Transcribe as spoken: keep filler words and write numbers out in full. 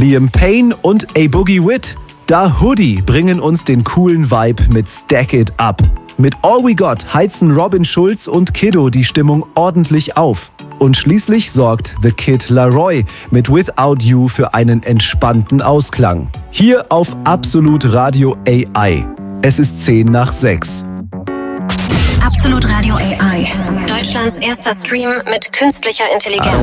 Liam Payne und A Boogie Wit. Da Hoodie bringen uns den coolen Vibe mit Stack It Up. Mit All We Got heizen Robin Schulz und Kiddo die Stimmung ordentlich auf. Und schließlich sorgt The Kid Laroi mit Without You für einen entspannten Ausklang. Hier auf Absolut Radio A I. Es ist zehn nach sechs. Absolut Radio A I. Deutschlands erster Stream mit künstlicher Intelligenz.